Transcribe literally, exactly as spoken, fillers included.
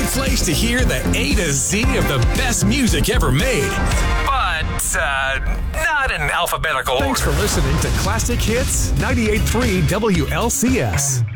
perfect place to hear the A to Z of the best music ever made. But, uh, not in alphabetical order. Thanks for listening to Classic Hits ninety-eight point three W L C S.